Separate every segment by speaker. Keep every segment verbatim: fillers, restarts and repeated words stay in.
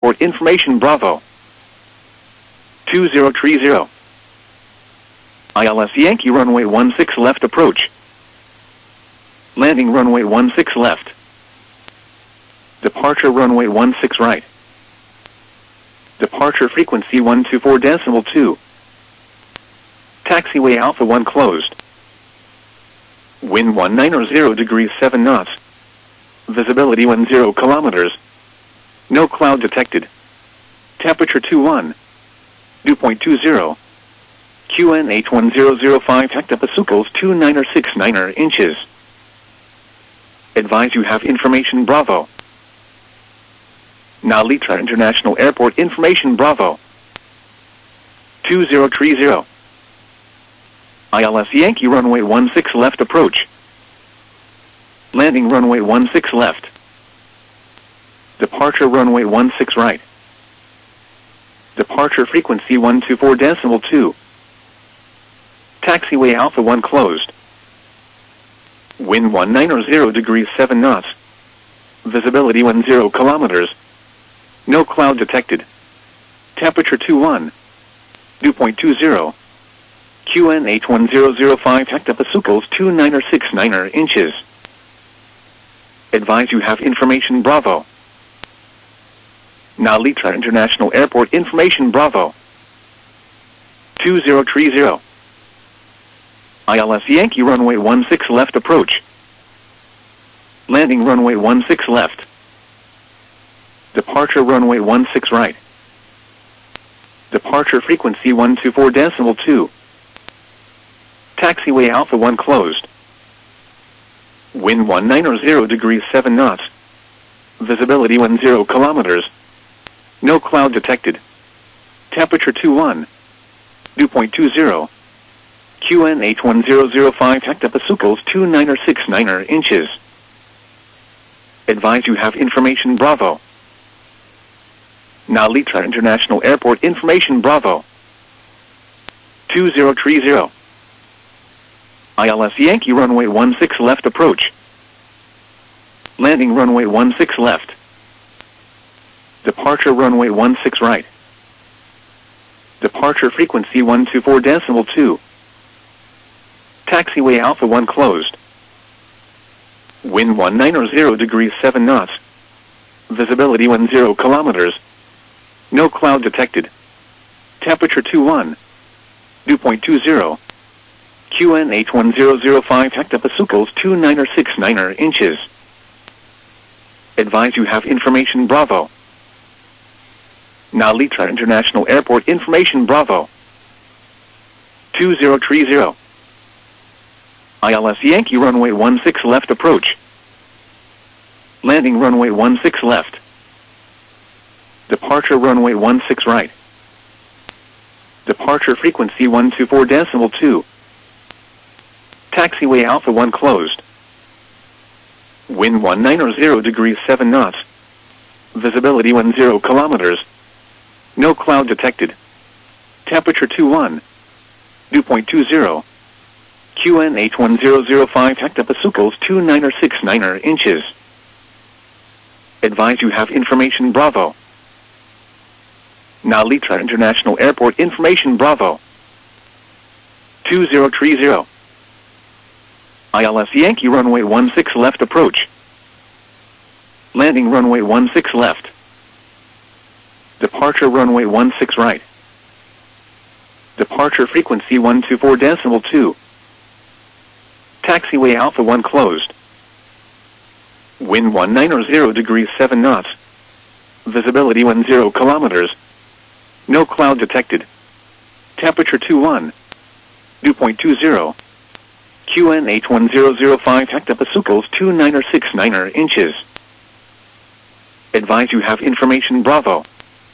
Speaker 1: Port information Bravo. two zero three zero. I L S Yankee runway one six left approach. Landing runway one six left. Departure runway one six right. Departure frequency one two four decimal two. Taxiway Alpha one closed. Wind one nine zero degrees seven knots. Visibility one zero kilometers. No cloud detected. Temperature two one. Dew point two zero. Q N H one zero zero five hectopascals two nine six nine inches. Advise you have information Bravo. Narita International Airport information Bravo. two zero three zero. I L S Yankee runway one six left approach. Landing runway one six left. Departure runway one six right. Departure frequency one two four decimal two. Taxiway Alpha one closed. Wind one nine zero degrees seven knots. Visibility one zero kilometers. No cloud detected. Temperature two one. Dew point two zero. Q N H one zero zero five hectopascals two nine six nine inches. Advise you have information Bravo. Narita International Airport information Bravo. two zero three zero. I L S Yankee runway one six left approach. Landing runway one six left. Departure runway one six right. Departure frequency one two four decimal two. Taxiway Alpha one closed. Wind one nine zero degrees seven knots. Visibility one zero kilometers. No cloud detected. Temperature two one. Dew point two zero. Q N H one zero zero five hectopascals two nine six nine inches. Advise you have information Bravo. Narita International Airport information Bravo. two zero three zero. I L S Yankee runway one six left approach. Landing runway one six left. Departure runway one six right. Departure frequency one two four decimal two. Taxiway Alpha one closed. Wind one nine zero degrees seven knots. Visibility one zero kilometers. No cloud detected. Temperature two one. Dew point two zero. Q N H one zero zero five hectopascals two nine six nine inches. Advise you have information Bravo. Narita International Airport information Bravo. two zero three zero. I L S Yankee runway one six left approach. Landing runway one six left. Departure runway one six right. Departure frequency one two four decimal two. Taxiway Alpha one closed. Wind one nine zero degrees seven knots. Visibility one zero kilometers. No cloud detected. Temperature two one. Dew point two zero. Q N H one zero zero five hectopascals two nine six nine inches. Advise you have information Bravo. Narita International Airport information Bravo. two zero three zero. I L S Yankee runway one six left approach. Landing runway one six left. Departure runway one six right. Departure frequency one two four decimal two. Taxiway Alpha one closed. Wind one nine zero degrees seven knots. Visibility one zero kilometers. No cloud detected. Temperature two one. Dew point two zero. Q N H one zero zero five hectopascals two nine six nine inches. Advise you have information Bravo.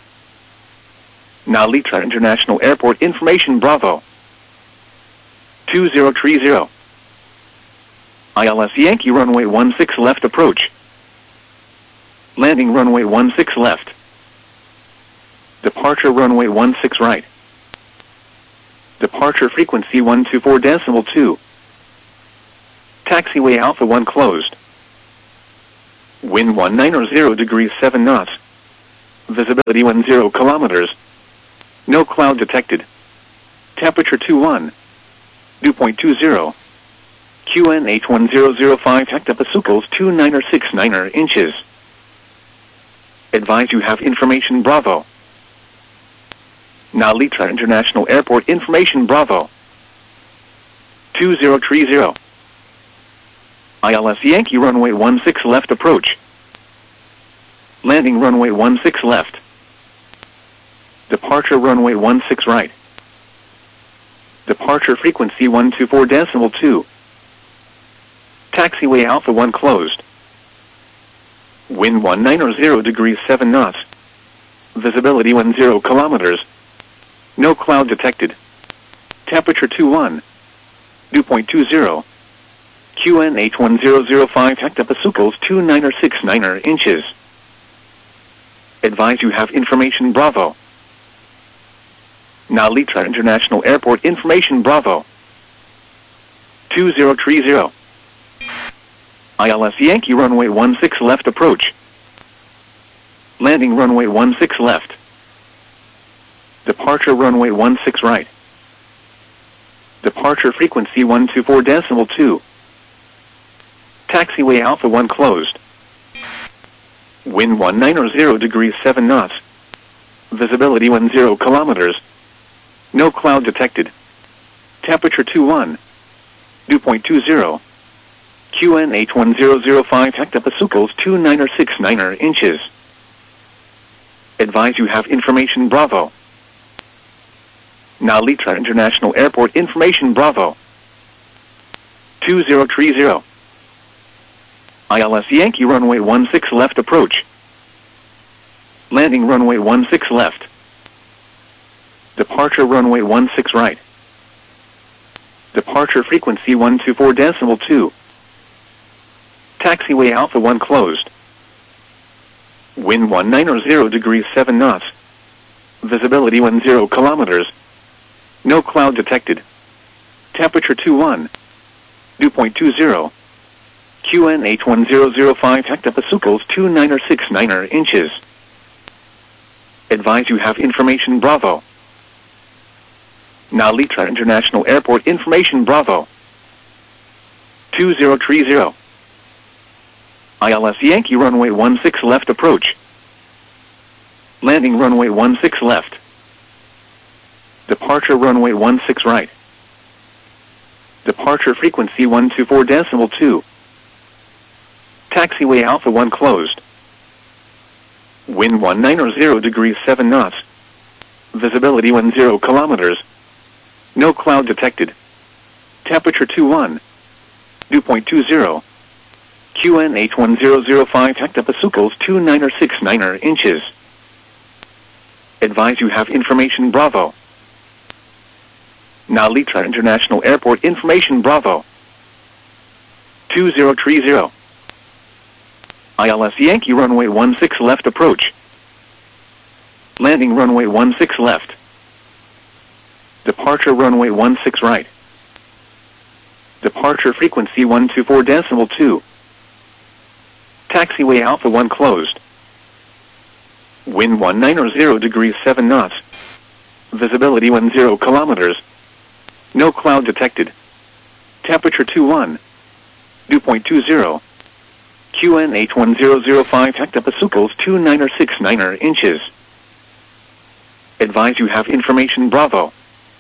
Speaker 1: Narita International Airport information Bravo. two zero three zero. I L S Yankee runway one six left approach. Landing runway one six left. Departure runway one six right. Departure frequency one two four decimal two. Taxiway Alpha one closed. Wind one nine zero degrees seven knots. Visibility one zero kilometers. No cloud detected. Temperature two one. Dew point two zero. Q N H one zero zero five hectopascals two niner six niner inches. Advise you have information Bravo. Nalitra International Airport information Bravo. two zero three zero. I L S Yankee runway one six left approach. Landing runway one six left. Departure runway one six right. Departure frequency one two four decimal two. Taxiway Alpha one closed. Wind one niner zero degrees seven knots. Visibility one zero kilometers. No cloud detected. Temperature two one. Dew point two zero. Q N H one zero zero five hectopascals two niner six niner inches. Advise you have information Bravo. Nalitra International Airport information Bravo. two zero three zero. I L S Yankee runway one six left approach. Landing runway one six left. Departure runway one six right. Departure frequency one two four decimal two. Taxiway Alpha one closed. Wind one niner zero degrees seven knots. Visibility one zero kilometers. No cloud detected. Temperature two one. Dew point two zero. Q N H one zero zero five hectopascals two niner six niner inches. Advise you have information Bravo. Nalitra International Airport information Bravo. two zero three zero. I L S Yankee runway one six left approach. Landing runway one six left. Departure runway one six right. Departure frequency one two four decimal two. Taxiway Alpha one closed. Wind one niner zero degrees seven knots. Visibility one zero kilometers. No cloud detected. Temperature two one. Dew point two zero. Q N H one zero zero five hectopascals two niner six niner inches. Advise you have information Bravo. Nalitra International Airport information Bravo. two zero three zero. I L S Yankee runway one six left approach. Landing runway one six left. Departure runway one six right. Departure frequency one two four decimal two. Taxiway Alpha one closed. Wind one niner zero degrees seven knots. Visibility one zero kilometers. No cloud detected. Temperature two one. Dew point two zero. Q N H one zero zero five hectopascals two niner six niner inches. Advise you have information Bravo. Nalitra International Airport information Bravo. two zero three zero. I L S Yankee runway one six left approach. Landing runway one six left. Departure runway one six right. Departure frequency one two four decimal two. Taxiway Alpha one closed. Wind one niner zero degrees seven knots. Visibility one zero kilometers. No cloud detected. Temperature two one. Dew point two zero. Q N H one zero zero five hectopascals two niner six niner inches. Advise you have information Bravo.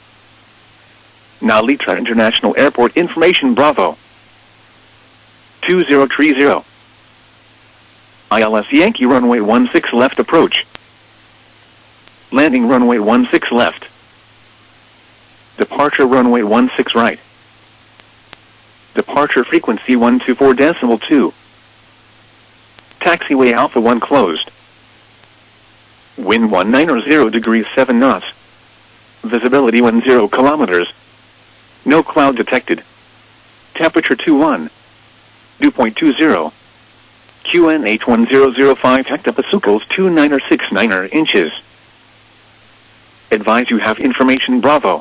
Speaker 1: Nalitra International Airport information Bravo. two zero three zero. I L S Yankee runway one six left approach. Landing runway one six left. Departure runway one six right. Departure frequency one two four decimal two. Taxiway Alpha one closed. Wind one niner zero degrees seven knots. Visibility one zero kilometers. No cloud detected. Temperature two one. Dew point two zero. Q N H one zero zero five hectopascals two niner six niner inches. Advise you have information Bravo.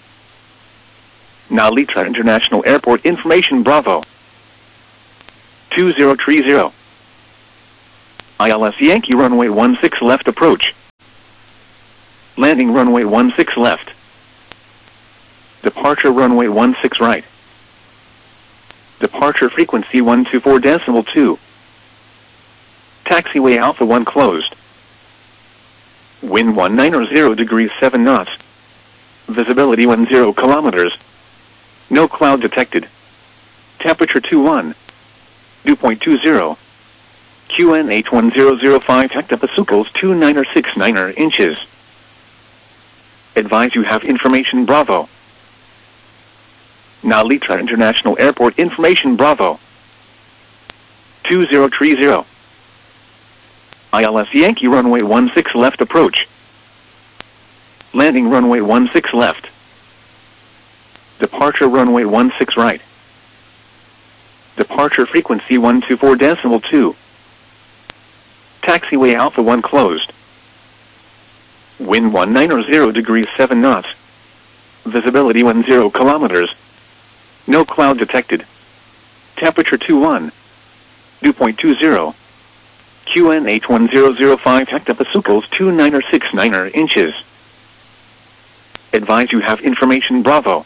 Speaker 1: Nalitra International Airport information Bravo. two zero three zero. I L S Yankee runway one six left approach. Landing runway one six left. Departure runway one six right. Departure frequency one two four decimal two. Taxiway Alpha one closed. Wind one nine zero degrees seven knots. Visibility one zero kilometers. No cloud detected. Temperature two one. Dew point two zero. Q N H one zero zero five hectopascals two nine six nine inches. Advise you have information Bravo. Nalitra International Airport information Bravo. two zero three zero. I L S Yankee runway one six left approach. Landing runway one six left. Departure runway one six right. Departure frequency one two four decimal two. Taxiway Alpha one closed. Wind one nine zero degrees seven knots. Visibility one zero kilometers. No cloud detected. Temperature two one. Dew point two zero. Q N H one zero zero five hectopascals two nine six nine inches. Advise you have information Bravo.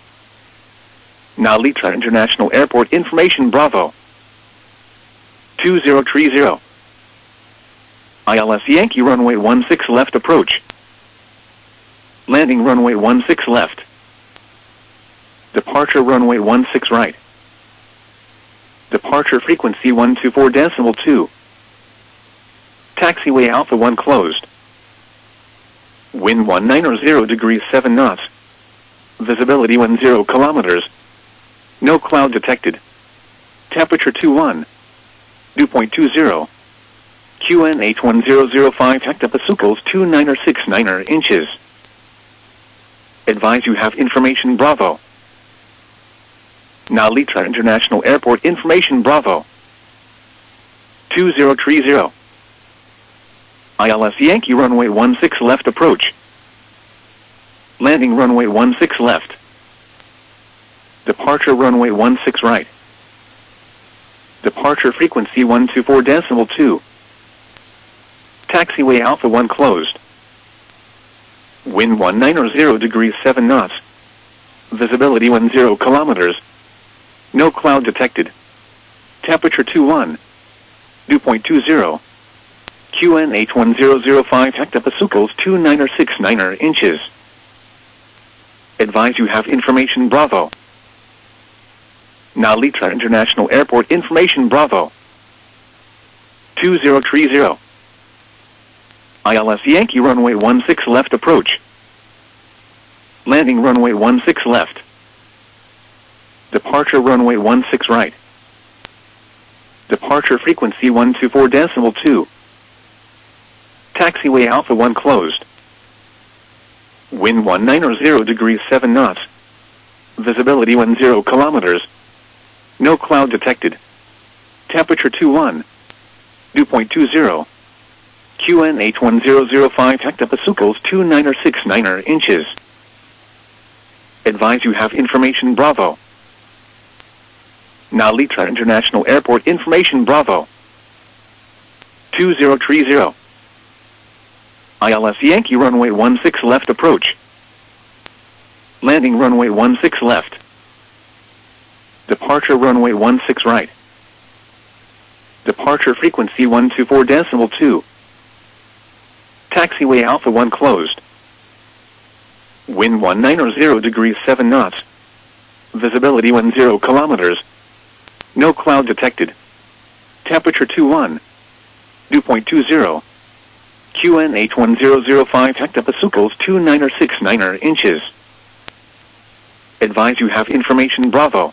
Speaker 1: Nalitra International Airport information Bravo. two zero three zero. I L S Yankee runway one six left approach. Landing runway one six left. Departure runway one six right. Departure frequency one two four decimal two. Taxiway Alpha one closed. Wind one nine zero degrees seven knots. Visibility one zero kilometers. No cloud detected. Temperature two one. Dew point two zero. Q N H one zero zero five hectopascals two nine six nine inches. Advise you have information Bravo. Nalitra International Airport information Bravo. two zero three zero. I L S Yankee runway one six left approach. Landing runway one six left. Departure runway one six right. Departure frequency one two four decimal two. Taxiway Alpha one closed. Wind one nine zero degrees seven knots. Visibility one zero kilometers. No cloud detected. Temperature two one. Dew point two zero. Q N H one zero zero five hectopascals two nine six nine inches. Advise you have information Bravo. Nalitra International Airport information Bravo. two zero three zero. I L S Yankee runway one six left approach. Landing runway one six left. Departure runway one six right. Departure frequency one two four decimal two. Taxiway Alpha one closed. Wind one nine zero degrees seven knots. Visibility one zero kilometers. No cloud detected. Temperature two one. Dew point two zero. Q N H one zero zero five hectopascals two nine six nine inches. Advise you have information Bravo. Nalitra International Airport information Bravo. two zero three zero. I L S Yankee runway one six left approach. Landing runway one six left. Departure runway one six right. Departure frequency one two four decimal two. Taxiway Alpha one closed. Wind one nine zero degrees seven knots. Visibility one zero kilometers. No cloud detected. Temperature two one. Dew point two zero. Q N H one zero zero five hectopascals two nine six nine inches. Advise you have information Bravo.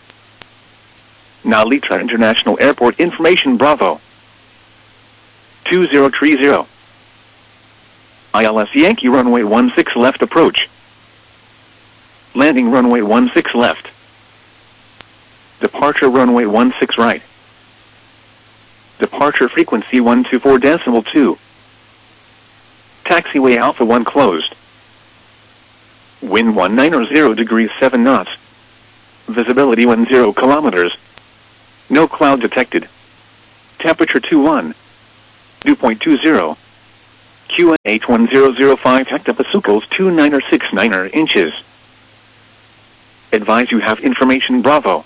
Speaker 1: Nalitra International Airport information Bravo. two zero three zero. I L S Yankee runway one six left approach. Landing runway one six left. Departure runway one six right. Departure frequency one two four decimal two. Taxiway Alpha one closed. Wind one nine zero degrees seven knots. Visibility one zero kilometers. No cloud detected. Temperature two one. two point two zero. Q N H one zero zero five hectopascals two niner six niner inches. Advise you have information Bravo.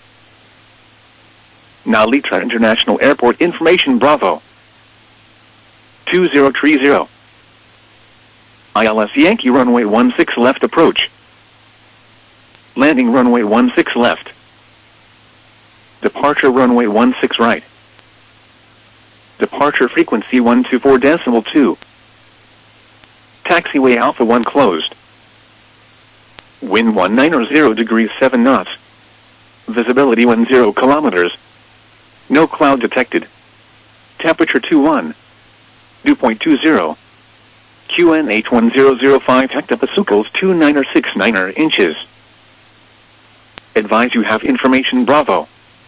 Speaker 1: Nalitra International Airport information Bravo. two zero three zero. I L S Yankee runway one six left approach. Landing runway one six left. Departure runway one six right. Departure frequency one two four decimal two. Taxiway Alpha one closed. Wind one niner zero degrees seven knots. Visibility one zero kilometers. No cloud detected. Temperature two one. Dew point two zero. Q N H one zero zero five hectopascals two niner six niner inches. Advise you have information Bravo.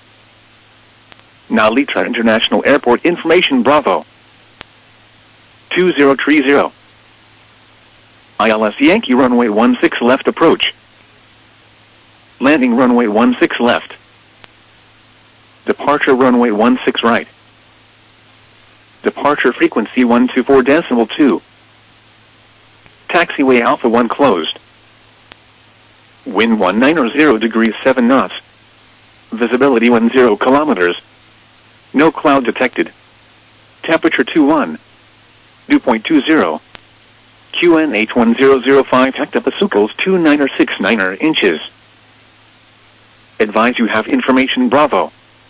Speaker 1: Nalitra International Airport information Bravo. two zero three zero. I L S Yankee runway one six left approach. Landing runway one six left. Departure runway one six right. Departure frequency one two four decimal two. Taxiway Alpha one closed. Wind one niner zero degrees seven knots. Visibility one zero kilometers. No cloud detected. Temperature two one. Dew point two zero. Q N H one zero zero five hectopascals two niner six niner inches. Advise you have information Bravo.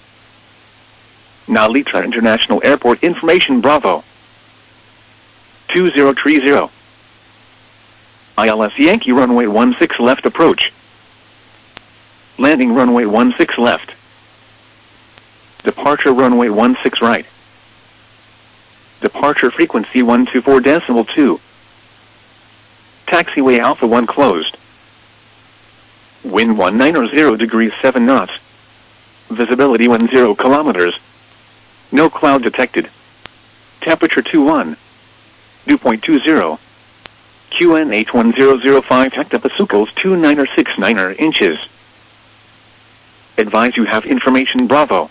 Speaker 1: Nalitra International Airport information Bravo. two zero three zero. I L S Yankee runway one six left approach. Landing runway one six left. Departure runway one six right. Departure frequency one two four decimal two. Taxiway Alpha one closed. Wind one niner zero degrees seven knots. Visibility one zero kilometers. No cloud detected. Temperature two one. Dew point two zero. Q N H one zero zero five hectopascals two niner six niner inches. Advise you have information Bravo.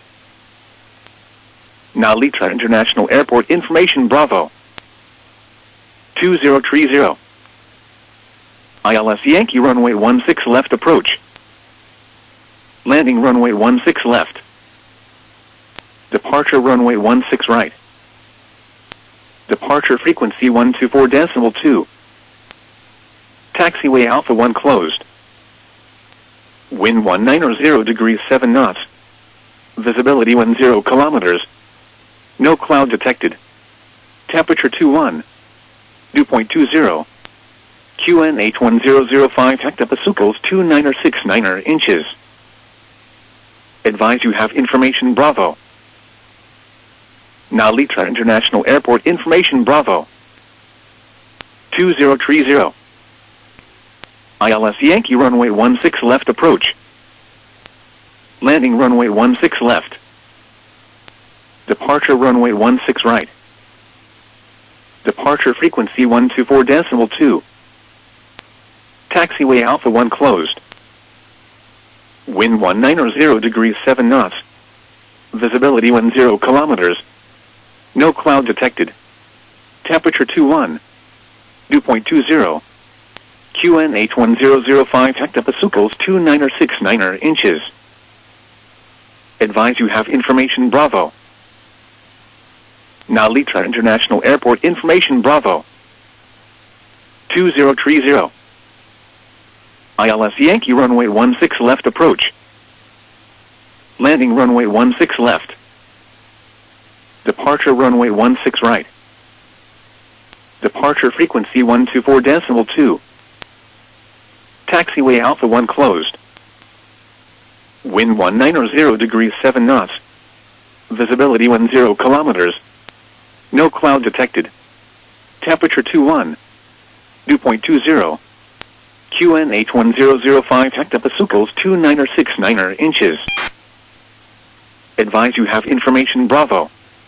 Speaker 1: Nalitra International Airport information Bravo. two zero three zero. I L S Yankee runway one six left approach. Landing runway one six left. Departure runway one six right. Departure frequency one two four decimal two. Taxiway Alpha one closed. Wind one niner zero degrees seven knots. Visibility one zero kilometers. No cloud detected. Temperature two one. Dew point two zero. Q N H one zero zero five hectopascals two niner six niner inches. Advise you have information Bravo. Nalitra International Airport information Bravo. two zero three zero. I L S Yankee runway one six left approach. Landing runway one six left. Departure runway one six right. Departure frequency one two four decimal two. Taxiway Alpha one closed. Wind one niner zero degrees seven knots. Visibility one zero kilometers. No cloud detected. Temperature two one. Dew point two zero. Q N H one zero zero five hectopascals two niner six niner inches. Advise you have information Bravo. Nalitra International Airport information Bravo. two zero three zero. I L S Yankee runway one six left approach. Landing runway one six left. Departure runway one six right. Departure frequency one two four decimal two. Taxiway Alpha one closed. Wind one niner zero degrees seven knots. Visibility one zero kilometers. No cloud detected. Temperature two one. Dew point two zero. Q N H one zero zero five hectopascals two niner six niner inches. Advise you have information Bravo.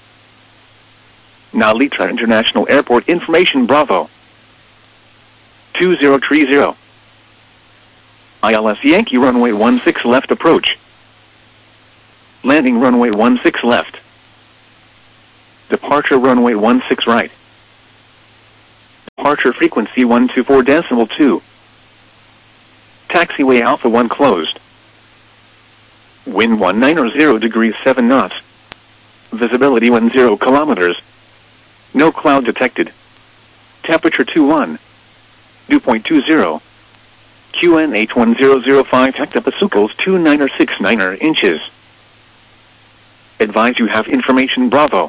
Speaker 1: Nalitra International Airport information Bravo. two zero three zero. I L S Yankee runway one six left approach. Landing runway one six left. Departure runway one six right. Departure frequency one two four decimal two. Taxiway Alpha one closed. Wind one nine zero degrees seven knots. Visibility one zero kilometers. No cloud detected. Temperature two one. Dew point two zero. Q N H one zero zero five hectopascals two nine six nine inches. Advise you have information Bravo.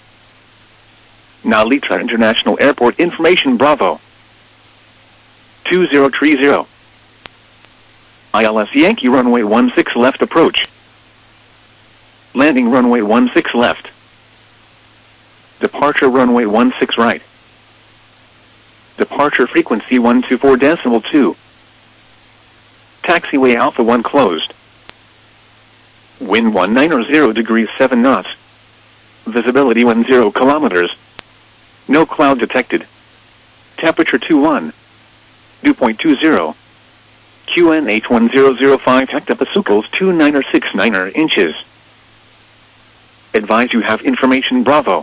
Speaker 1: Nalitra International Airport information Bravo. two zero three zero. I L S Yankee runway one six left approach. Landing runway one six left. Departure runway one six right. Departure frequency one two four decimal two. Taxiway Alpha one closed. Wind one nine zero degrees seven knots. Visibility one zero kilometers. No cloud detected. Temperature two one. Dew point two zero. Q N H one zero zero five hectopascals two nine six nine inches. Advise you have information Bravo.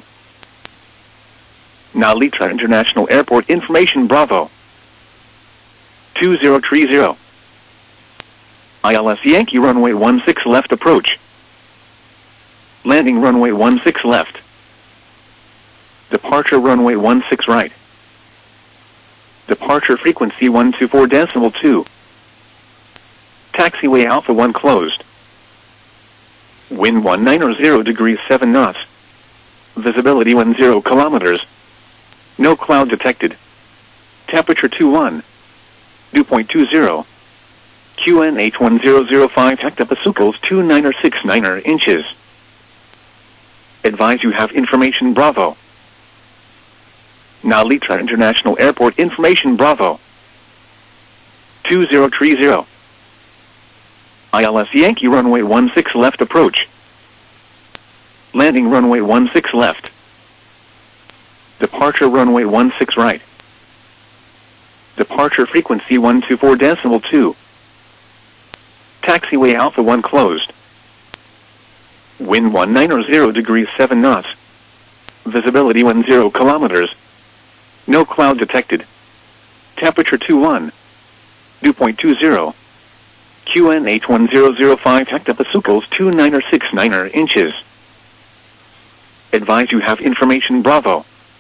Speaker 1: Nalitra International Airport information Bravo. two zero three zero. I L S Yankee runway one six left approach. Landing runway one six left. Departure runway one six right. Departure frequency one two four decimal two. Taxiway Alpha one closed. Wind one nine zero degrees seven knots. Visibility one zero kilometers. No cloud detected. Temperature two one. Dew point two zero. Q N H one zero zero five hectopascals two nine six nine inches. Advise you have information Bravo. Nalitra International Airport information Bravo. two zero three zero. I L S Yankee runway one six left approach. Landing runway one six left. Departure runway one six right. Departure frequency one two four decimal two. Taxiway Alpha one closed. Wind one nine zero degrees seven knots. Visibility one zero kilometers. No cloud detected. Temperature two one. Dew point two zero. Q N H one zero zero five hectopascals two nine six nine inches. Advise you have information Bravo.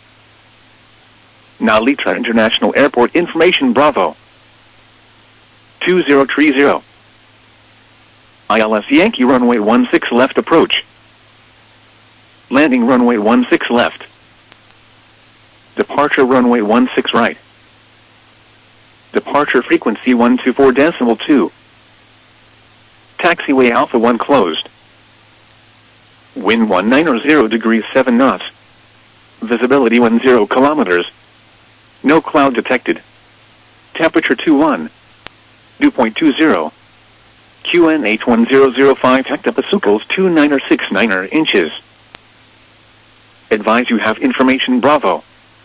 Speaker 1: Nalitra International Airport information Bravo. two zero three zero. I L S Yankee runway one six left approach. Landing runway one six left. Departure runway one six right. Departure frequency one two four decimal two. Taxiway Alpha one closed. Wind one nine zero degrees seven knots. Visibility one zero kilometers. No cloud detected. Temperature two one. Dew point two zero. Q N H one zero zero five hectopascals two nine six nine inches. Advise you have information Bravo.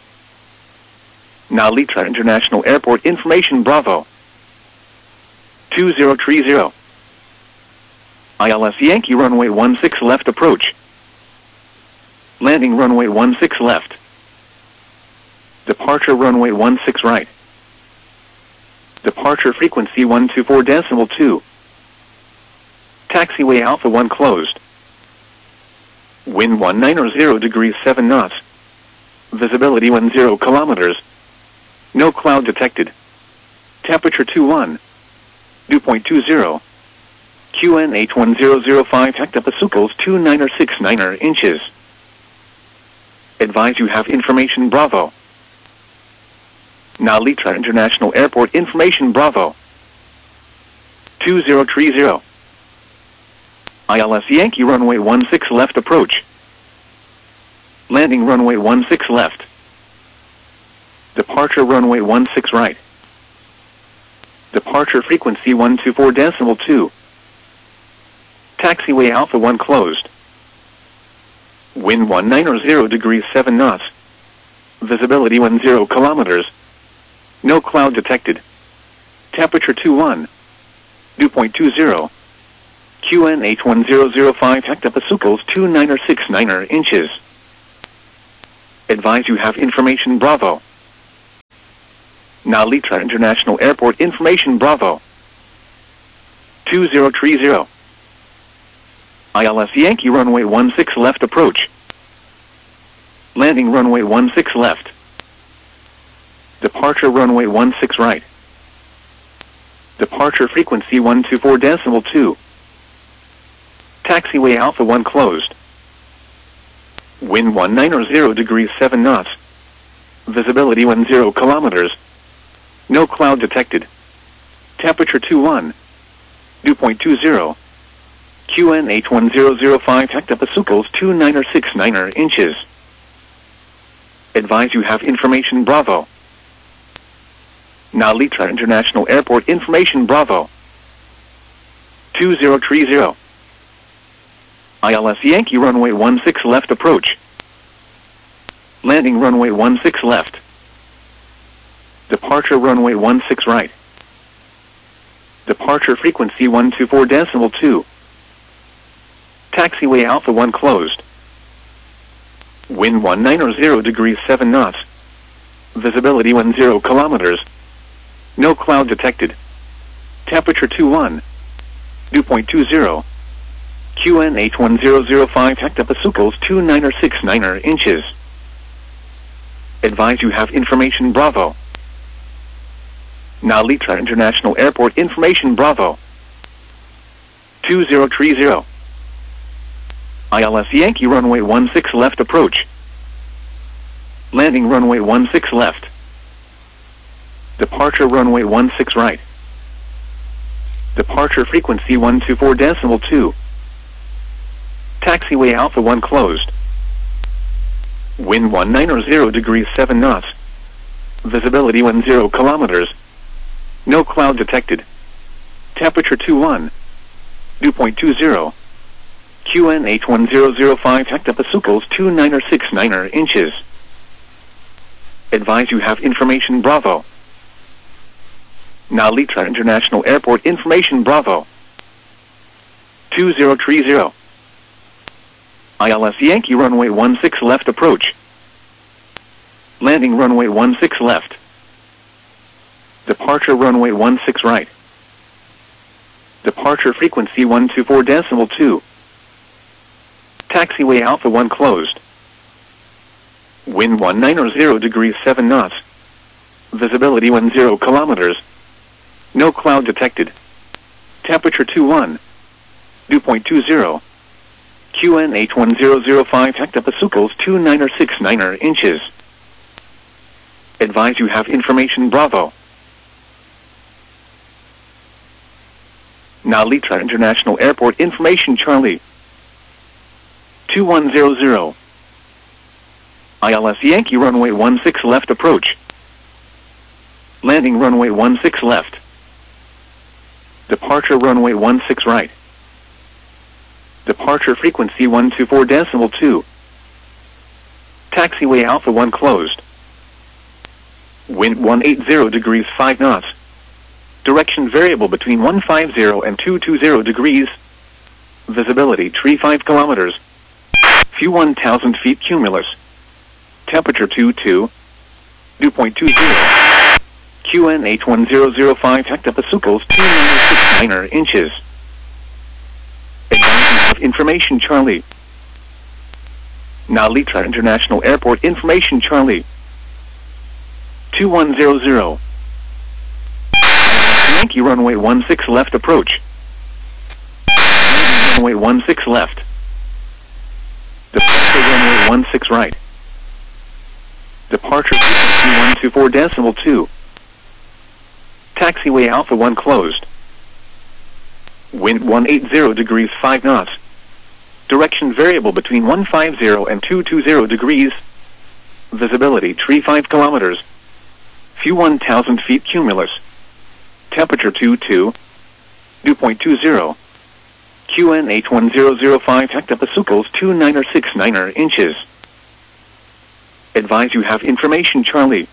Speaker 1: Nalitra International Airport information Bravo. two zero three zero. I L S Yankee runway one six left approach. Landing runway one six left. Departure runway one six right. Departure frequency one two four decimal two. Taxiway Alpha one closed. Wind one nine zero degrees seven knots. Visibility one zero kilometers. No cloud detected. Temperature two one. Dew point two zero. Q N H one zero zero five hectopascals two nine six nine inches. Advise you have information Bravo. Nalitra International Airport information Bravo. two zero three zero. I L S Yankee runway one six left approach. Landing runway one six left. Departure runway one six right. Departure frequency one two four decimal two. Taxiway Alpha one closed. Wind one nine zero degrees seven knots. Visibility one zero kilometers. No cloud detected. Temperature two one. Dew point two zero. Q N H one zero zero five hectopascals two nine six nine inches. Advise you have information Bravo. Nalitra International Airport information Bravo. two zero three zero. I L S Yankee runway one six left approach. Landing runway one six left. Departure runway one six right. Departure frequency one two four decimal two. Taxiway Alpha one closed. Wind one nine zero degrees seven knots. Visibility one zero kilometers. No cloud detected. Temperature two one. Dew point two zero. Q N H one zero zero five hectopascals two nine six nine inches. Advise you have information Bravo. Nalitra International Airport information Bravo. two zero three zero. I L S Yankee runway one six left approach. Landing runway one six left. Departure runway one six right. Departure frequency one two four decimal two. Taxiway Alpha one closed. Wind one nine zero degrees seven knots. Visibility one zero kilometers. No cloud detected. Temperature two one. Dew point two zero. Q N H one zero zero five hectopascals two nine six nine inches. Advise you have information Bravo. Nalitra International Airport information Bravo. two zero three zero. I L S Yankee runway one six left approach. Landing runway one six left. Departure runway one six right. Departure frequency one two four decimal two. Taxiway Alpha one closed. Wind one nine zero degrees seven knots. Visibility one zero kilometers. No cloud detected. Temperature two one. Dew point two zero. Q N H one zero zero five hectopascals two nine six nine inches. Advise you have information Bravo. Nalitra International Airport information Bravo. two zero three zero. I L S Yankee runway one six left approach. Landing runway one six left. Departure runway one six right. Departure frequency one two four decimal two. Taxiway Alpha one closed. Wind one nine zero degrees seven knots. Visibility one zero kilometers. No cloud detected. Temperature two one. Dew point two zero. Q N H one zero zero five hectopascals two nine six nine inches. Advise you have information Bravo. Nalitra International Airport information Charlie. two one zero zero. I L S Yankee runway one six left approach. Landing runway one six left. Departure runway one six right. Departure frequency one two four decimal two. Taxiway Alpha one closed. Wind one eight zero degrees five knots. Direction variable between one five zero and two two zero degrees. Visibility three five kilometers. Few one thousand feet cumulus. Temperature two two. Dew point two zero. Q N H one zero zero five hectopascals two nine six nine inches. Advise you have information Charlie. Nalitra International Airport information Charlie. two one zero zero. Yankee runway one six left approach. Runway one six left. Departure runway one six right. Departure frequency one two four decimal two. Taxiway Alpha one closed. Wind one eight zero degrees five knots. Direction variable between one five zero and two two zero degrees. Visibility three five kilometers. Few one thousand feet cumulus. Temperature two two. Dew point two zero. Q N H one zero zero five hectopascals two nine six nine inches. Advise you have information Charlie.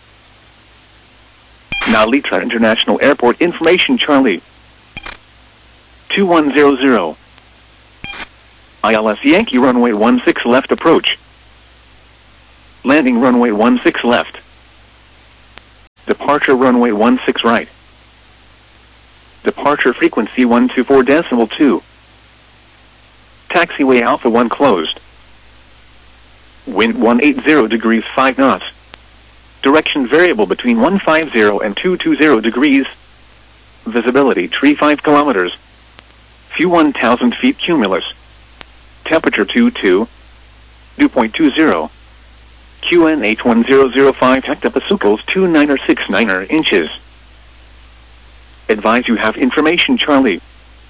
Speaker 1: Nalitra International Airport information Charlie. two one zero zero. I L S Yankee runway one six left approach. Landing runway one six left. Departure runway one six right. Departure frequency one two four decimal two. Taxiway Alpha one closed. Wind one eighty degrees five knots. Direction variable between one fifty and two twenty degrees. Visibility three five kilometers. View one thousand feet cumulus. Temperature two two. Dew point two zero. Q N H one zero zero five hectopascals two nine six nine inches. Advise you have information Charlie.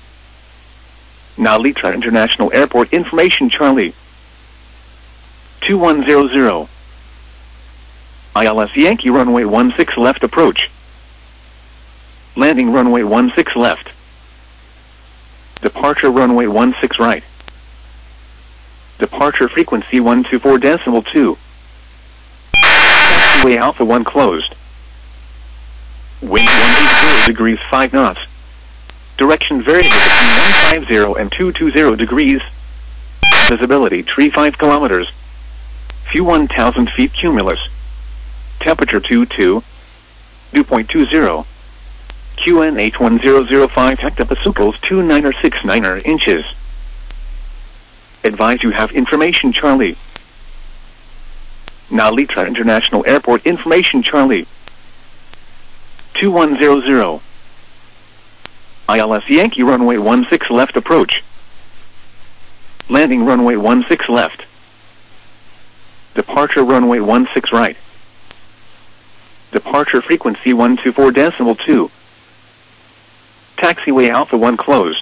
Speaker 1: Now Litra International Airport information Charlie. two one zero zero. I L S Yankee runway one six left approach. Landing runway one six left. Departure runway one six right. Departure frequency one two four decimal two. Taxiway Alpha one closed. Wind one eighty degrees five knots. Direction variable between one fifty and two twenty degrees. Visibility three five kilometers. View one thousand feet cumulus. Temperature two two. Dew point two zero. Q N H one zero zero five hectopascals two nine six nine inches. Advise you have information Charlie. Now Litra International Airport information Charlie. two one zero zero. I L S Yankee runway one six left approach. Landing runway one six left. Departure runway one six right. Departure frequency one two four decimal two. Taxiway Alpha one closed.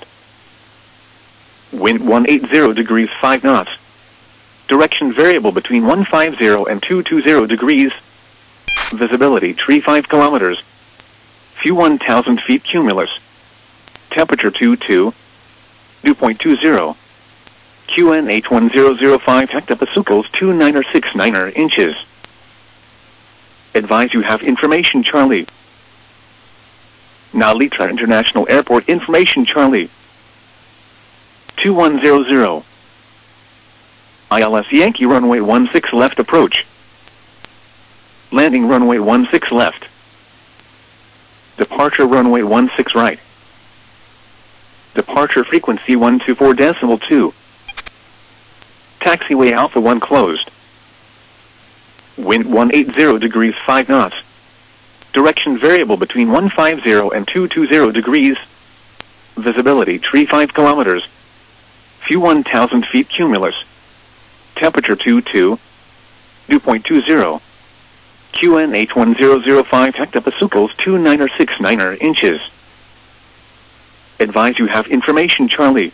Speaker 1: Wind one eighty degrees five knots. Direction variable between one fifty and two twenty degrees. Visibility three five kilometers. View one thousand feet cumulus. Temperature two two. Dew point two zero. Q N H one zero zero five hectopascals two nine six nine inches. Advise you have information Charlie. Now Litra International Airport information Charlie. two one zero zero. I L S Yankee runway one six left approach. Landing runway one six left. Departure runway one six right. Departure frequency one two four decimal two. Taxiway Alpha one closed. Wind one eighty degrees five knots. Direction variable between one fifty and two twenty degrees. Visibility three five kilometers. View one thousand feet cumulus. Temperature two two. Dew point two zero. Q N H one zero zero five hectopascals two nine six nine inches. Advise you have information Charlie.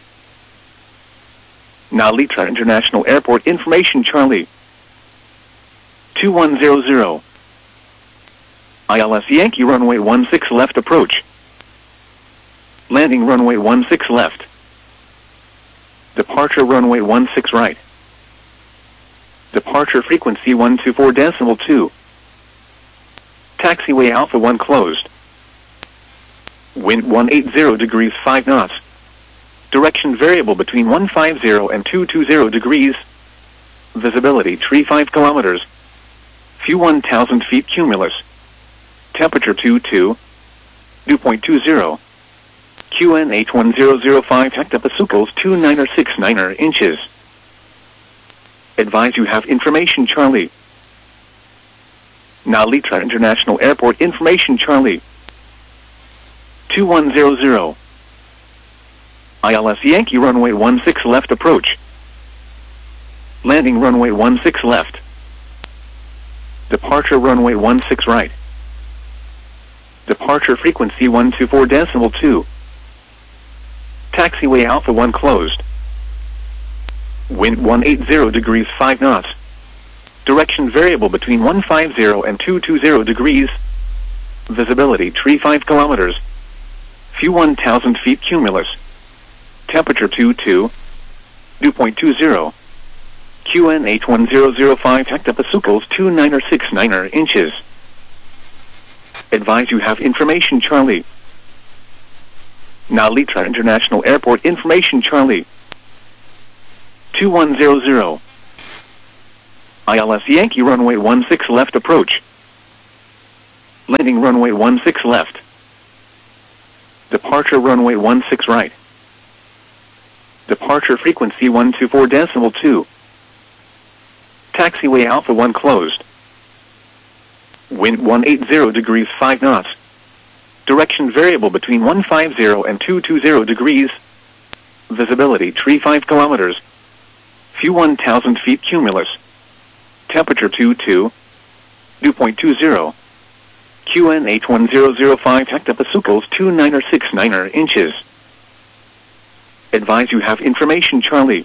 Speaker 1: Now Litra International Airport information Charlie. two one zero zero. I L S Yankee runway one six left approach. Landing runway one six left. Departure runway one six right. Departure frequency one two four decimal two. Taxiway Alpha one closed. Wind one eighty degrees five knots. Direction variable between one fifty and two twenty degrees. Visibility three five kilometers. View one thousand feet cumulus. Temperature two two. Dew point two zero. Q N H one zero zero five hectopascals two nine six nine inches. Advise you have information Charlie. Now Litra International Airport information Charlie. two one zero zero. I L S Yankee runway one six left approach. Landing runway one six left. Departure runway one six right. Departure frequency one two four decimal two. Taxiway Alpha one closed. Wind one eighty degrees five knots. Direction variable between one fifty and two twenty degrees. Visibility three five kilometers. View one thousand feet cumulus. Temperature two two. Dew point two zero. Q N H one zero zero five hectopascals two nine six nine inches. Advise you have information Charlie. Now Litra International Airport information Charlie. two one zero zero. I L S Yankee runway one six left approach. Landing runway one six left. Departure runway one six right. Departure frequency one two four decimal two. Taxiway Alpha one closed. Wind one eighty degrees five knots. Direction variable between one fifty and two twenty degrees. Visibility three five kilometers. View one thousand feet cumulus. Temperature two two. Dew point two zero. Q N H one zero zero five hectopascals two nine six nine inches. Advise you have information Charlie.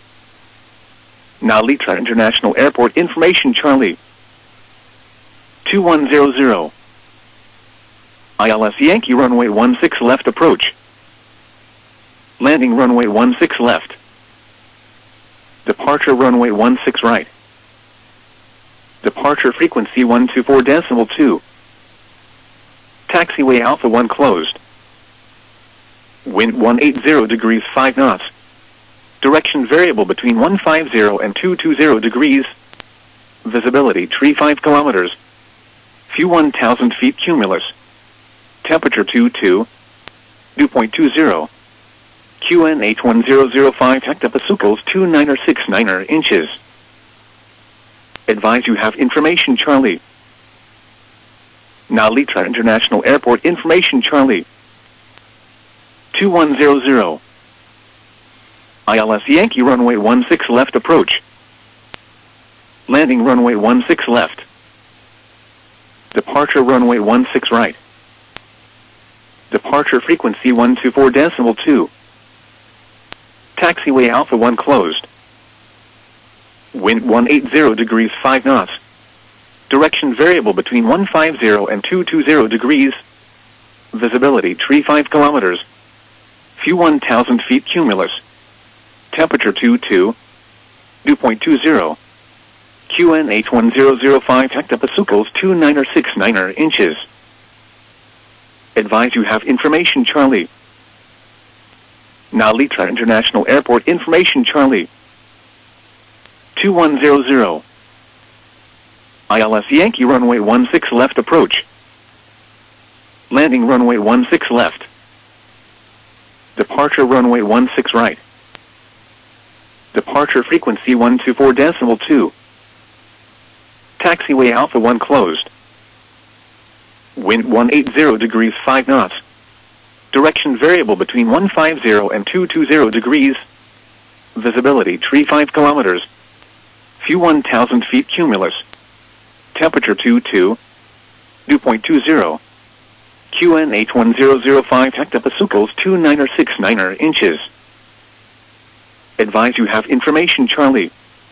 Speaker 1: Now Litra International Airport information Charlie. two one zero zero. I L S Yankee runway one six left approach. Landing runway one six left. Departure runway one six right. Departure frequency one two four decimal two. Taxiway Alpha one closed. Wind one eighty degrees five knots. Direction variable between one fifty and two twenty degrees. Visibility three five kilometers. View one thousand feet cumulus. Temperature two two. Dew point two zero. Q N H one zero zero five hectopascals two nine six nine inches. Advise you have information Charlie. Now Litra International Airport information Charlie. two one zero zero. I L S Yankee runway one six left approach. Landing runway one six left. Departure runway one six right. Departure frequency one two four decimal two. Taxiway Alpha one closed. Wind one eighty degrees five knots. Direction variable between one fifty and two twenty degrees. Visibility three five kilometers. View one thousand feet cumulus. Temperature two two. Dew point two zero. Q N H one zero zero five hectopascals two nine six nine inches. Advise you have information Charlie. Now Litra International Airport information Charlie. two one zero zero. I L S Yankee runway one six left approach. Landing runway one six left. Departure runway one six right. Departure frequency one two four decimal two. Taxiway Alpha one closed. Wind one eighty degrees five knots. Direction variable between one fifty and two twenty degrees. Visibility three five kilometers. View one thousand feet cumulus. Temperature two two. Dew point two zero. Q N H one zero zero five hectopascals two nine six nine inches. Advise you have information Charlie.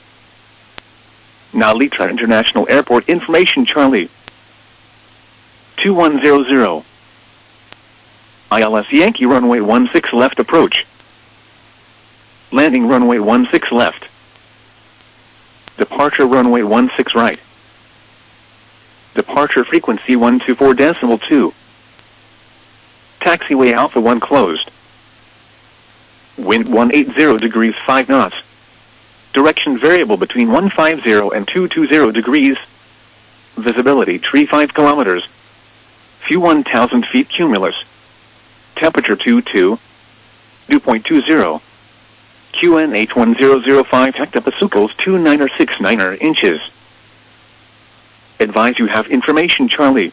Speaker 1: Now Litra International Airport information Charlie. two one zero zero. I L S Yankee runway one six left approach. Landing runway one six left. Departure runway one six right. Departure frequency one two four decimal two. Taxiway Alpha one closed. Wind one eighty degrees five knots. Direction variable between one fifty and two twenty degrees. Visibility three five kilometers. View one thousand feet cumulus. Temperature two two. Dew point two zero. Q N H one zero zero five hectopascals two nine six nine inches. Advise you have information Charlie.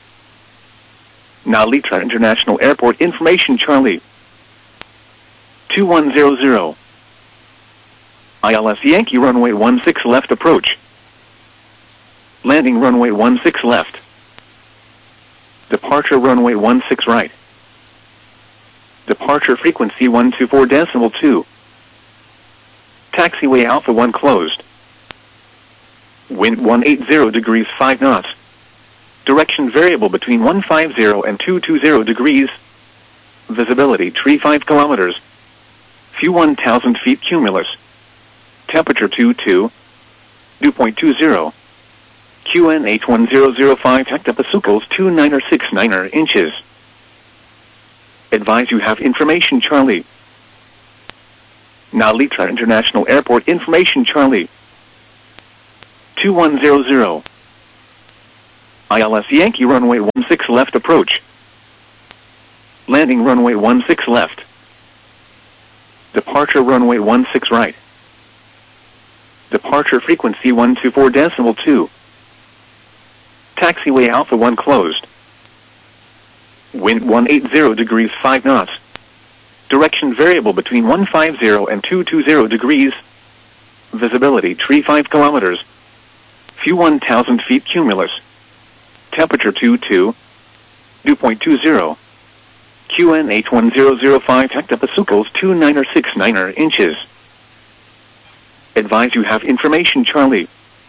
Speaker 1: Now Litra International Airport information Charlie. two one zero zero. I L S Yankee runway one six left approach. Landing runway one six left. Departure runway one six right. Departure frequency one two four decimal two. Taxiway Alpha one closed. Wind one eighty degrees five knots. Direction variable between one fifty and two twenty degrees. Visibility three five kilometers. View one thousand feet cumulus. Temperature two two. Dew point two zero. Q N H one zero zero five hectopascals two nine six nine inches. Advise you have information Charlie. Now Litra International Airport information Charlie. two one zero zero. I L S Yankee runway one six left approach. Landing runway one six left. Departure runway one six right. Departure frequency one two four decimal two. Taxiway Alpha one closed. Wind one eighty degrees five knots. Direction variable between one fifty and two twenty degrees. Visibility three five kilometers. Fuel one thousand feet cumulus. Temperature two two. Dew point two zero. Q N H one zero zero five hectopascals two nine six nine inches. Advise you have information Charlie.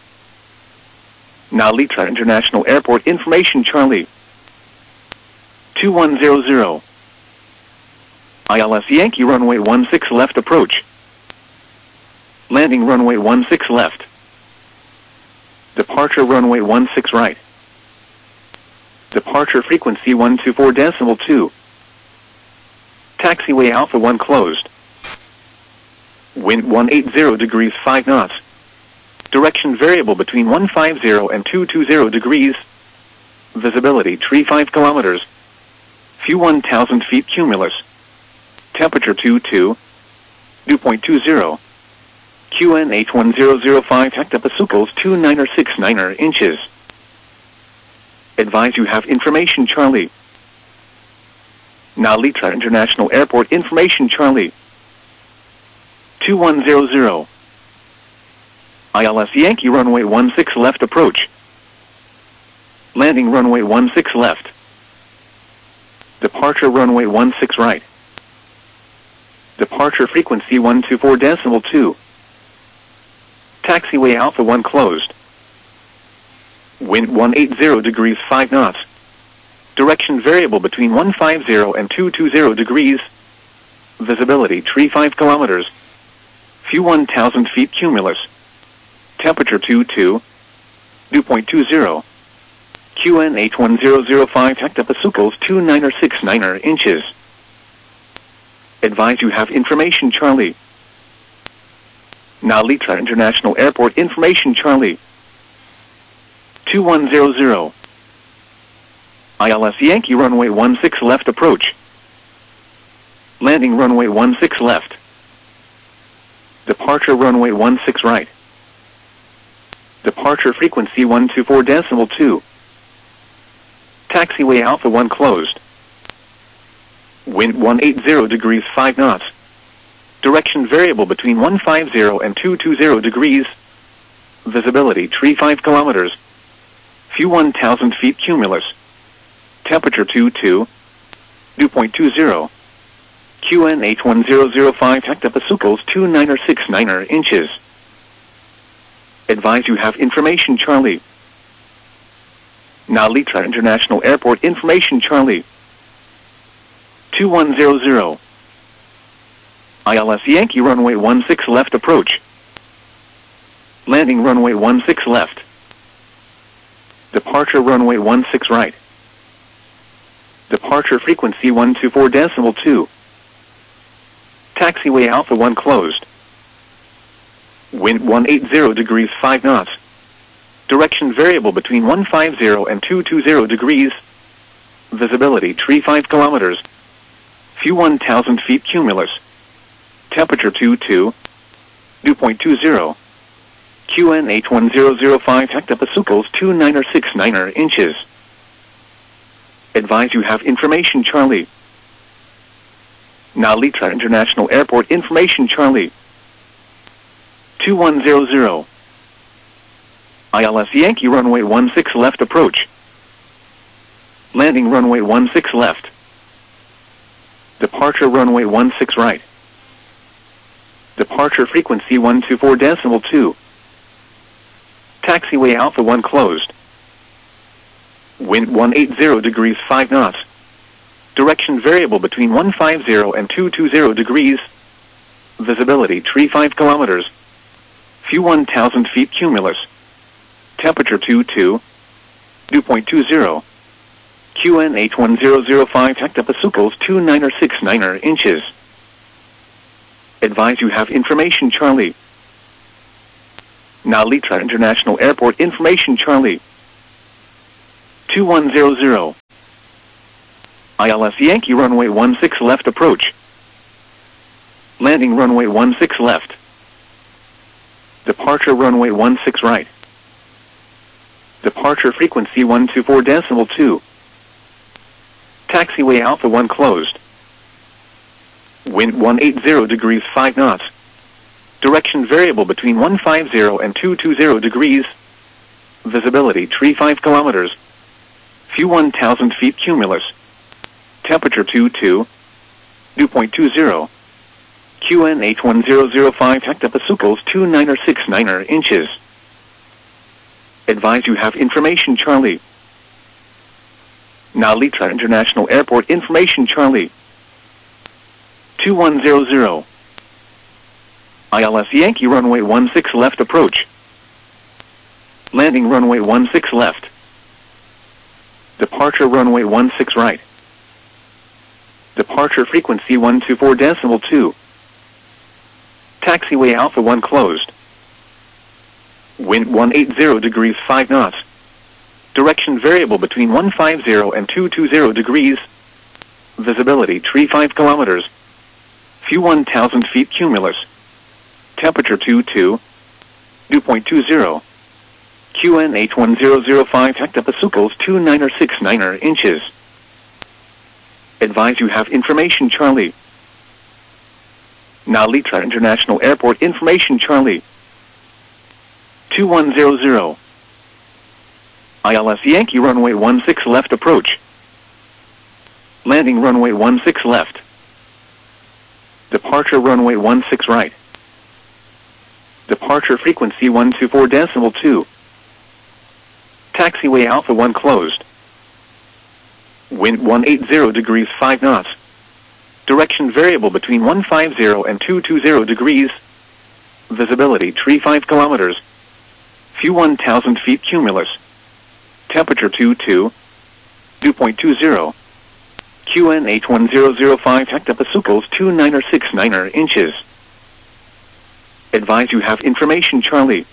Speaker 1: Narita International Airport information Charlie. two one zero zero. I L S Yankee runway one six left approach. Landing runway one six left. Departure runway one six right. Departure frequency one two four decimal two. Taxiway Alpha one closed. Wind one eighty degrees five knots. Direction variable between one fifty and two twenty degrees. Visibility three five kilometers. Fuel one thousand feet cumulus. Temperature two two. Dew point two zero. Q N H one zero zero five hectopascals two nine six nine inches. Advise you have information Charlie. Narita International Airport information Charlie. two one zero zero. I L S Yankee runway one six left approach. Landing runway one six left. Departure runway one six right. Departure frequency one two four decimal two. Taxiway Alpha one closed. Wind one eighty degrees five knots. Direction variable between one fifty and two twenty degrees. Visibility three five kilometers. Fuel one thousand feet cumulus. Temperature two two. Dew point two zero. Q N H one zero zero five hectopascals two nine six nine inches. Advise you have information Charlie. Narita International Airport information Charlie. two one zero zero. I L S Yankee runway one six left approach. Landing runway one six left. Departure runway one six right. Departure frequency one two four decimal two. Taxiway Alpha one closed. Wind one eighty degrees five knots. Direction variable between one fifty and two twenty degrees. Visibility three five kilometers. Fuel one thousand feet cumulus. Temperature two two. Dew point two zero. Q N H one zero zero five hectopascals two nine six nine inches. Advise you have information Charlie. Narita International Airport information Charlie. two one zero zero. I L S Yankee runway one six left approach. Landing runway one six left. Departure runway one six right. Departure frequency one two four decimal two. Taxiway Alpha one closed. Wind one eighty degrees five knots. Direction variable between one fifty and two twenty degrees. Visibility three five kilometers. Fuel one thousand feet cumulus. Temperature two two. Dew point two zero. Q N H one zero zero five hectopascals two nine six nine inches. Advise you have information Charlie. Narita International Airport information Charlie. two one zero zero. I L S Yankee runway one six left approach. Landing runway one six left. Departure runway one six right. Departure frequency one two four decimal two. Taxiway Alpha one closed. Wind one eighty degrees five knots. Direction variable between one fifty and two twenty degrees. Visibility three five kilometers. Fuel one thousand feet cumulus. Temperature two two. Dew point two zero. Q N H one zero zero five hectopascals two nine six nine inches. Advise you have information Charlie. Now Litra International Airport information Charlie. two one zero zero. I L S Yankee runway one six left approach. Landing runway one six left. Departure runway one six right. Departure frequency one two four decimal two. Taxiway Alpha one closed. Wind one eighty degrees five knots. Direction variable between one fifty and two twenty degrees. Visibility three five kilometers. View one thousand feet cumulus. Temperature two two. Dew point two zero. Q N H one zero zero five hectopascals two nine six nine inches. Advise you have information Charlie. Now Litra International Airport information Charlie. two one zero zero. I L S Yankee runway one six left approach. Landing runway one six left. Departure runway one six right. Departure frequency one two four decimal two. Taxiway Alpha one closed. Wind one eighty degrees five knots. Direction variable between one fifty and two twenty degrees. Visibility three five kilometers. View one thousand feet cumulus. Temperature two two. Dew point two zero. Q N H one zero zero five hectopascals two nine six nine inches. Advise you have information Charlie. Now Litra International Airport information Charlie. two one zero zero. I L S Yankee runway one six left approach. Landing runway one six left. Departure runway one six right. Departure frequency one two four decimal two. Taxiway Alpha one closed. Wind one eighty degrees five knots. Direction variable between one fifty and two twenty degrees. Visibility three five kilometers. View one thousand feet cumulus. Temperature two two. Dew point two zero. Q N H one zero zero five hectopascals two nine six nine inches. Advise you have information Charlie.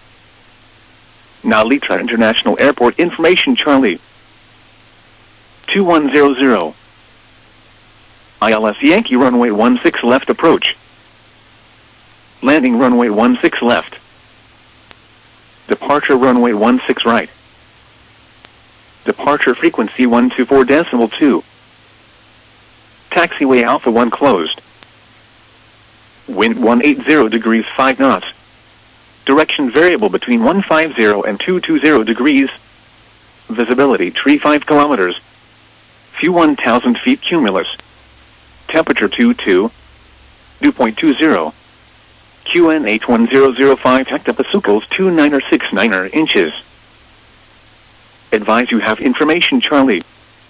Speaker 1: Now Litra International Airport information Charlie. two one zero zero. I L S Yankee runway one six left approach. Landing runway one six left. Departure runway one six right. Departure frequency one two four decimal two. Taxiway Alpha one closed. Wind one eighty degrees five knots. Direction variable between one fifty and two twenty degrees. Visibility three five kilometers. View one thousand feet cumulus. Temperature two two. Dew point two zero. Q N H one zero zero five hectopascals two nine six nine inches. Advise you have information Charlie.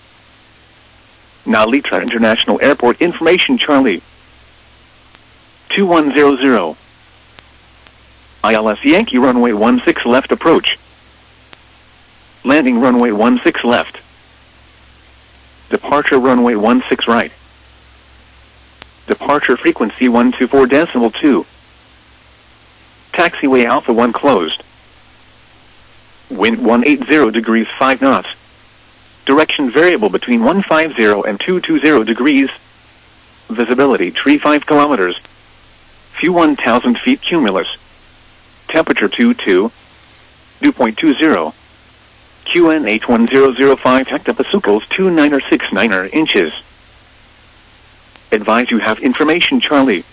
Speaker 1: Now Litra International Airport information Charlie. two one zero zero. I L S Yankee runway one six left approach. Landing runway one six left. Departure runway one six right. Departure frequency one two four decimal two. Taxiway Alpha one closed. Wind one eighty degrees five knots. Direction variable between one fifty and two twenty degrees. Visibility three five kilometers. View one thousand feet cumulus. Temperature two two. Dew point two zero. Q N H one zero zero five hectopascals two nine six nine inches. Advise you have information Charlie.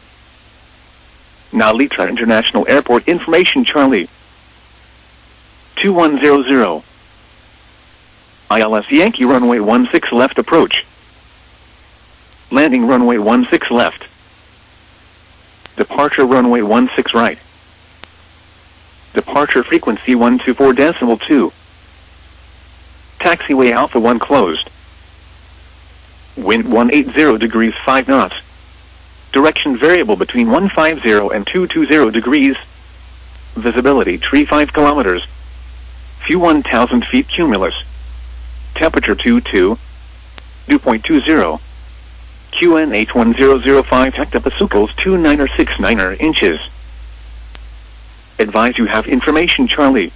Speaker 1: Now Litra International Airport information Charlie. two one zero zero. I L S Yankee runway one six left approach. Landing runway one six left. Departure runway one six right. Departure frequency one two four decimal two. Taxiway Alpha one closed. Wind one eighty degrees five knots. Direction variable between one fifty and two twenty degrees. Visibility three five kilometers. View one thousand feet cumulus. Temperature two two. Dew point two zero. Q N H one zero zero five hectopascals two nine six nine inches. Advise you have information Charlie.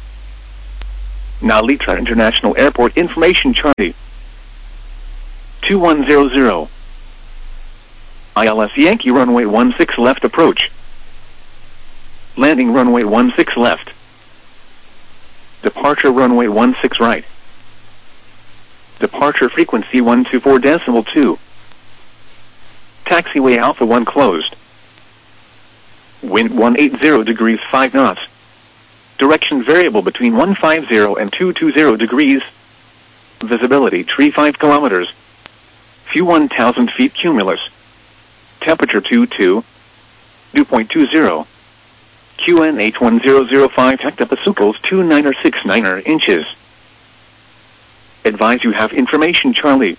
Speaker 1: Nalitra International Airport information Charlie. two one zero zero. I L S Yankee runway one six left approach. Landing runway one six left. Departure runway one six right. Departure frequency one two four decimal two. Taxiway Alpha one closed. Wind one eighty degrees five knots. Direction variable between one fifty and two twenty degrees. Visibility three five kilometers. View one thousand feet cumulus. Temperature two two. Dew point two zero. Q N H one zero zero five hectopascals two nine six nine inches. Advise you have information Charlie.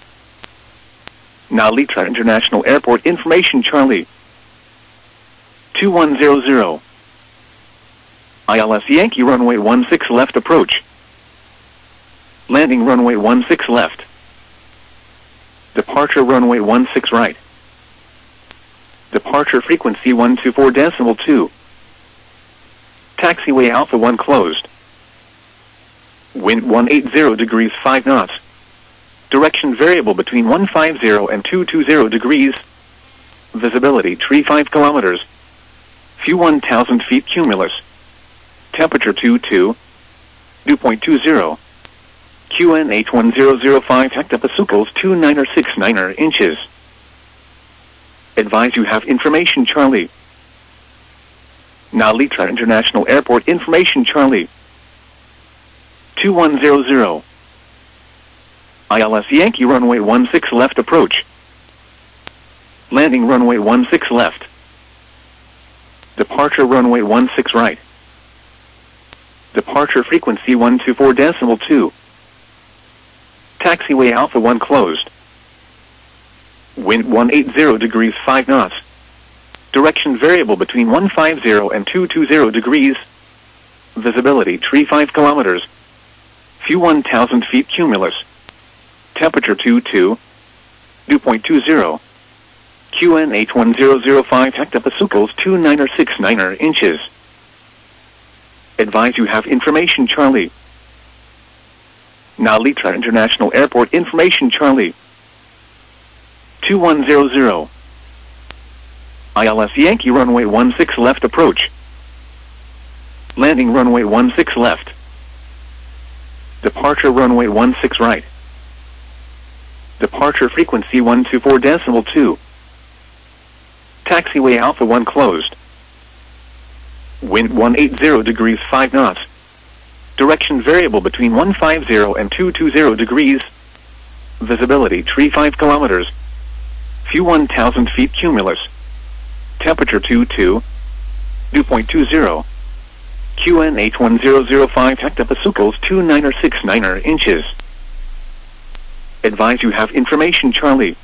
Speaker 1: Nalitra International Airport information Charlie. two one zero zero. I L S Yankee runway one six left approach. Landing runway one six left. Departure runway one six right. Departure frequency one two four decimal two. Taxiway Alpha one closed. Wind one eighty degrees five knots. Direction variable between one fifty and two twenty degrees. Visibility three five kilometers. View one thousand feet cumulus. Temperature two two. Dew point two zero. Q N H one zero zero five hectopascals two nine six nine inches. Advise you have information Charlie. Nalitra International Airport information Charlie. two one zero zero. I L S Yankee runway one six left approach. Landing runway one six left. Departure runway one six right. Departure frequency one two four decimal two. Taxiway Alpha one closed. Wind one eighty degrees five knots. Direction variable between one fifty and two twenty degrees. Visibility three five kilometers. View one thousand feet cumulus. Temperature two two. Dew point two zero. Q N H one zero zero five hectopascals two nine six nine inches. Advise you have information Charlie. Nalitra International Airport information Charlie. two one zero zero. I L S Yankee runway one six left approach. Landing runway one six left. Departure runway one six right. Departure frequency one two four decimal two. Taxiway Alpha one closed. Wind one eighty degrees five knots. Direction variable between one fifty and two twenty degrees. Visibility three five kilometers. View one thousand feet cumulus. Temperature two two. Dew point two zero. Q N H one zero zero five hectopascals two nine six nine inches. Advise you have information Charlie.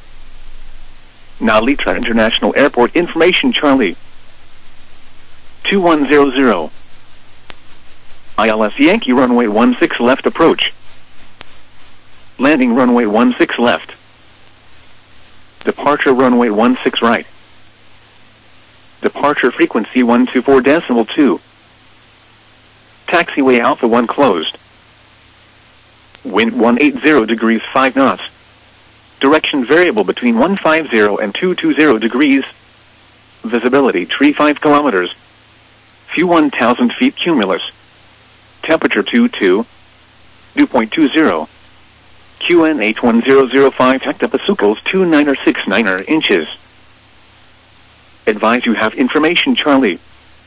Speaker 1: Nalitra International Airport information Charlie. two one zero zero. I L S Yankee runway one six left approach. Landing runway one six left. Departure runway one six right. Departure frequency one two four decimal two. Taxiway Alpha one closed. Wind one eighty degrees five knots. Direction variable between one fifty and two twenty degrees. Visibility three five kilometers. View one thousand feet cumulus. Temperature two two. Dew point two zero. Q N H one zero zero five hectopascals two nine six nine inches. Advise you have information Charlie.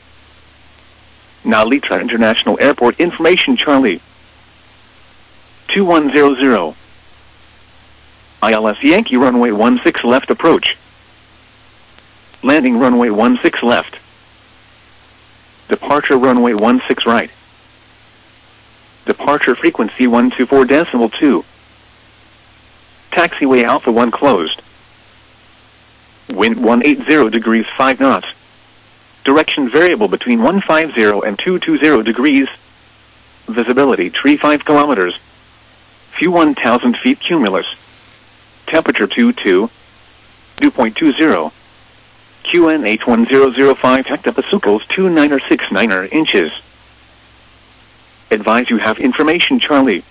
Speaker 1: Nalitra International Airport information Charlie. two one zero zero. I L S Yankee runway one six left approach. Landing runway one six left. Departure runway one six right. Departure frequency one two four decimal two. Taxiway Alpha one closed. Wind one eighty degrees five knots. Direction variable between one fifty and two twenty degrees. Visibility three five kilometers. View one thousand feet cumulus. Temperature two two. Dew point two zero. Q N eight one zero zero five hectopascals two niner six niner inches. Advise you have information Charlie.